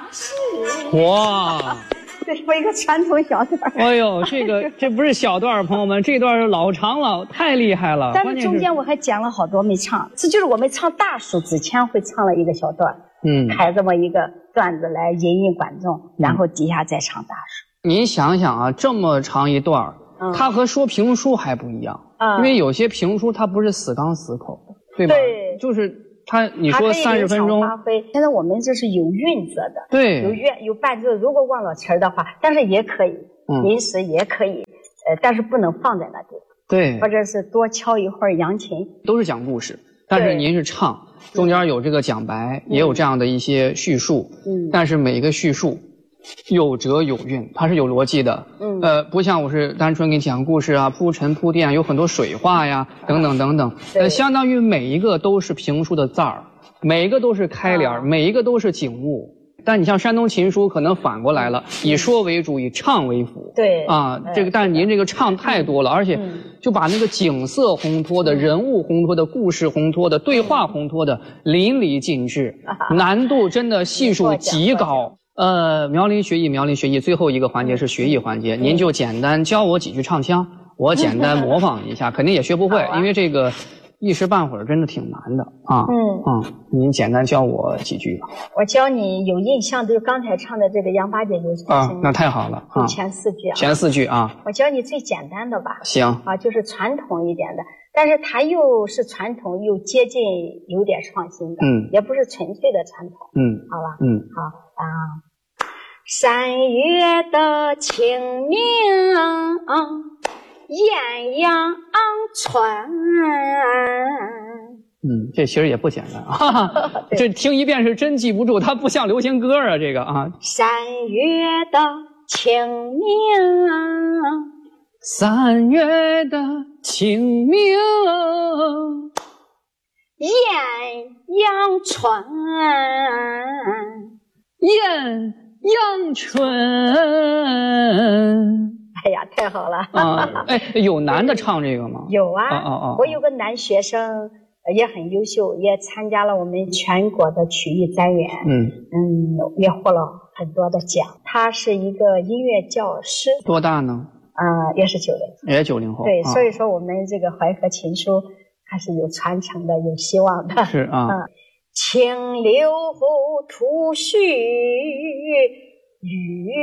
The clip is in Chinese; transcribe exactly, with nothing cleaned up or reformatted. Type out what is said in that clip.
是。 哇， 这是我一个传统小段。 哎呦，这个这不是小段，朋友们，这段是老长了，太厉害了。 但是中间我还讲了好多没唱，这就是我们唱大数之前会唱了一个小段，嗯，开这么一个段子来引引观众，然后底下再唱大数。 您想想啊，这么长一段，嗯、它和说评书还不一样，嗯、因为有些评书它不是死刚死口，对吧？对，就是它，你说三十分钟， 发挥。现在我们这是有韵则的， 对， 有乐有伴奏。如果忘了词儿的话，但是也可以，嗯、临时也可以，呃，但是不能放在那地方， 对， 或者是多敲一会儿扬琴， 都是讲故事。但是您是唱，中间有这个讲白，嗯、也有这样的一些叙述，嗯，但是每一个叙述有辙有韵，它是有逻辑的，嗯，呃，不像我是单纯给你讲故事啊，铺陈铺垫，有很多水话呀，等等等等，呃，相当于每一个都是评书的字儿，每一个都是开联，啊、每一个都是景物。但你像山东琴书可能反过来了，以说为主，以唱为辅。对啊，这个但是您这个唱太多了，而且就把那个景色烘托的、人物烘托的、故事烘托的、对话烘托的淋漓尽致，难度真的系数极高。呃，苗林学艺，苗林学艺，最后一个环节是学艺环节，您就简单教我几句唱腔，我简单模仿一下，肯定也学不会，因为这个。一时半会儿真的挺难的啊，嗯嗯，您简单教我几句吧。 我教你有印象，就是刚才唱的这个杨八姐有啊，那太好了啊， 前四句啊， 前四句啊。 我教你最简单的吧。 行啊，就是传统一点的，但是它又是传统又接近有点创新的，嗯，也不是纯粹的传统，嗯，好吧，嗯，好啊。三月的清明艳阳春， 嗯，这其实也不简单啊，这听一遍是真记不住，它不像流行歌啊，这个啊。 三月的清明， 三月的清明， 艳阳春， 艳阳春。 哎呀，太好了！ 啊，哎，有男的唱这个吗？ 有啊， 哦哦， 我有个男学生也很优秀，也参加了我们全国的曲艺展演，嗯嗯，也获了很多的奖。他是一个音乐教师， 多大呢？ 啊、呃，也是九零后， 也九零后。 对， 啊、 所以说我们这个淮河琴书还是有传承的，有希望的。 是啊。嗯、 清流吐絮雨。